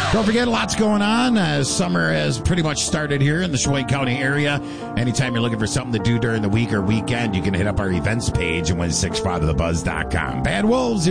Don't forget, lots going on. Summer has pretty much started here in the Sheboygan County area. Anytime you're looking for something to do during the week or weekend, you can hit up our events page and win 6 out of thebuzz.com. Bad Wolves.